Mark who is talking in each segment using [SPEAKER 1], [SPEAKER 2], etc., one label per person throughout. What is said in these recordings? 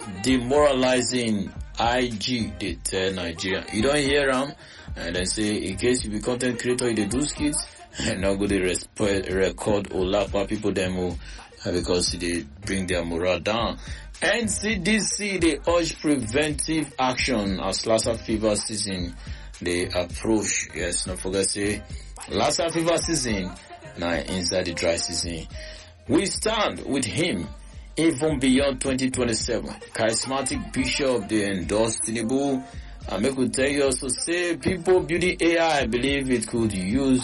[SPEAKER 1] demoralizing IG they tell Nigeria. You don't hear them and then say in case you be content creator you dey do skits and now go dey record Olapa people demo because they bring their morale down. NCDC they urge preventive action as Lassa fever season they approach. Yes, don't forget say Lassa fever season now inside the dry season. We stand with him even beyond 2027. Charismatic bishop they endorsed Tinubu. And I could tell you also say people building AI believe it could use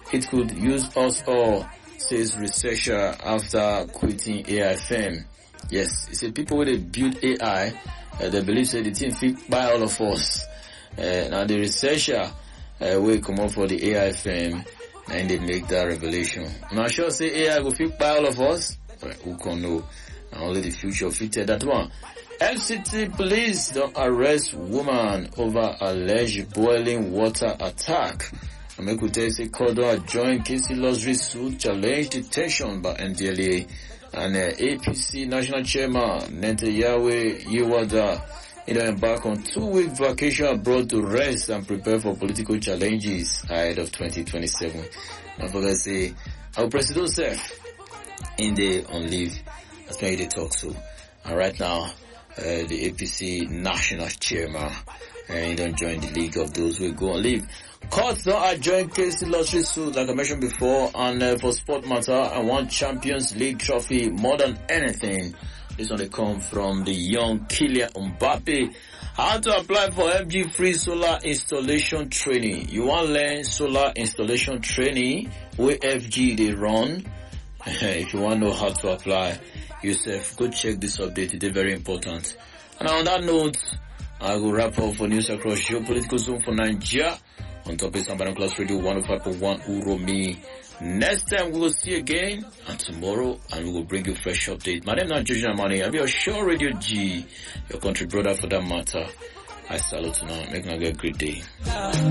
[SPEAKER 1] us all, says researcher after quitting AI firm. Yes, it's a people when they build AI, they believe say the thing fit buy all of us. Now the researcher will come up for the AI firm and they make that revelation. I'm not sure say AI will fit buy all of us, but who can know? Only the future fitted that one. FCT police don't arrest woman over alleged boiling water attack. Amekute say Kodo joined Casey Losry suit challenge detention by NDLA and APC national chairman Netanyahu Yiwada embark on 2-week vacation abroad to rest and prepare for political challenges ahead of 2027. Don't forget say our president self in the on leave. That's why they talk so. And right now the APC national chairman and he don't join the league of those who go on leave. Courts don't adjourn Casey Lottery suit like I mentioned before and for sport matter and one Champions League trophy more than anything. This one they come from the young Kylian Mbappe. How to apply for FG free solar installation training. You want to learn solar installation training where FG they run? If you want to know how to apply yourself, go check this update. It's very important. And on that note, I will wrap up for news across geopolitical zone for Nigeria. On top of Sambaran Class Radio 105.1 Uromi. Next time we will see again and tomorrow and we will bring you fresh update. My name is George Namani. I'll be your show Radio G, your country brother for that matter. I salute you now. Make a great day.